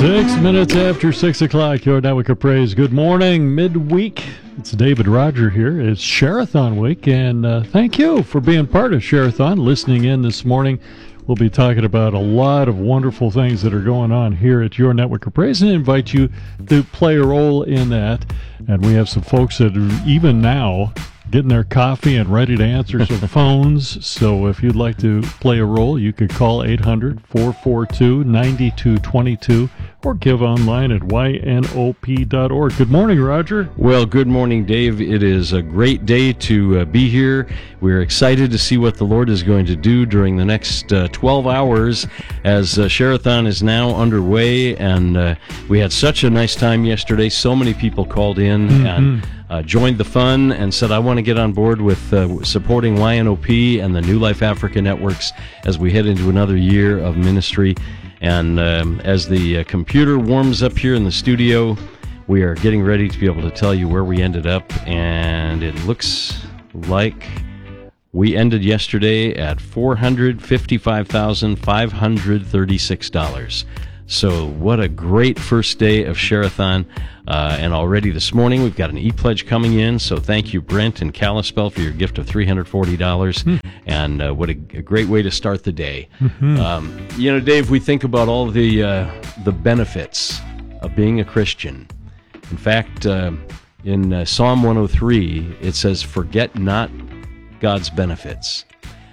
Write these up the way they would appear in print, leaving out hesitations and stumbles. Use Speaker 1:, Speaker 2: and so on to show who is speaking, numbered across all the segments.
Speaker 1: 6 minutes after 6 o'clock, your network of praise. Good morning, midweek. It's David Roger here. It's Share-a-thon week, and thank you for being part of Share-a-thon, listening in this morning. We'll be talking about a lot of wonderful things that are going on here at your network of praise, and invite you to play a role in that. And we have some folks that are even now getting their coffee and ready to answer some phones. So if you'd like to play a role, you could call 800-442-9222 or give online at ynop.org. Good morning, Roger.
Speaker 2: Well, good morning, Dave. It is a great day to be here. We're excited to see what the Lord is going to do during the next 12 hours as Share-a-thon is now underway. And we had such a nice time yesterday. So many people called in and joined the fun and said, I want to get on board with supporting YNOP and the New Life Africa networks as we head into another year of ministry. And as the computer warms up here in the studio, we are getting ready to be able to tell you where we ended up. And it looks like we ended yesterday at $455,536. So what a great first day of Share-a-thon. And already this morning we've got an e-pledge coming in. So thank you, Brent and Kalispell, for your gift of $340. And what a great way to start the day. Dave, we think about all the benefits of being a Christian. In fact, in Psalm 103, it says, forget not God's benefits.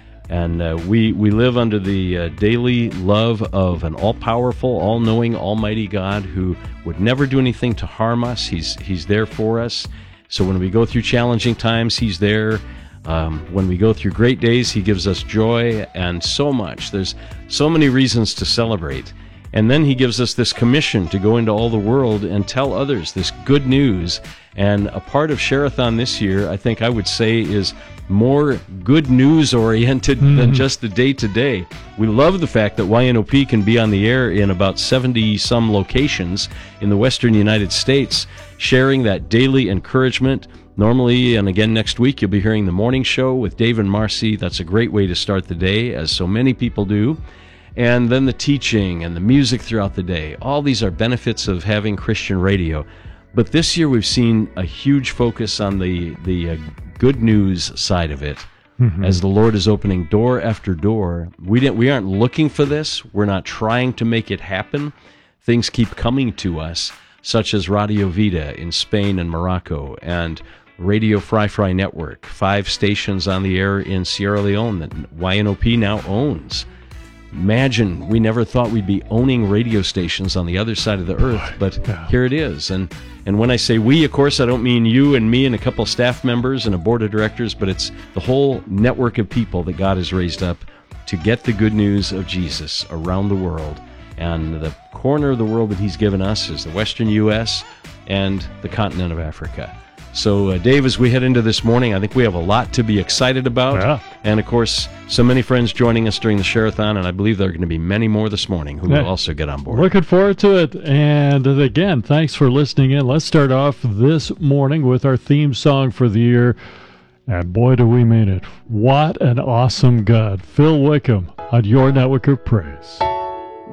Speaker 2: And we live under the daily love of an all-powerful, all-knowing, almighty God who would never do anything to harm us. He's there for us. So when we go through challenging times, He's there. When we go through great days, He gives us joy and so much. There's so many reasons to celebrate. And then He gives us this commission to go into all the world and tell others this good news. And a part of Share-a-thon this year, I think I would say, is more good news oriented than just the day-to-day. We love the fact that YNOP can be on the air in about 70 some locations in the western United States, sharing that daily encouragement. Normally, and again next week, you'll be hearing the morning show with Dave and Marcy. That's a great way to start the day, as so many people do. And then the teaching and the music throughout the day. All these are benefits of having Christian radio. But this year we've seen a huge focus on the good news side of it. As the Lord is opening door after door. We aren't looking for this. We're not trying to make it happen. Things keep coming to us, such as Radio Vida in Spain and Morocco, and Radio Fry Network, 5 stations on the air in Sierra Leone that YNOP now owns. Imagine, we never thought we'd be owning radio stations on the other side of the earth, but here it is. And when I say we, of course, I don't mean you and me and a couple staff members and a board of directors, but it's the whole network of people that God has raised up to get the good news of Jesus around the world. And the corner of the world that He's given us is the Western U.S. and the continent of Africa. So, Dave, as we head into this morning, I think we have a lot to be excited about. Yeah. And, of course, so many friends joining us during the Share-a-thon, and I believe there are going to be many more this morning who will also get on board.
Speaker 1: Looking forward to it. And, again, thanks for listening in. Let's start off this morning with our theme song for the year. And, boy, do we mean it. What an awesome God. Phil Wickham on your network of praise.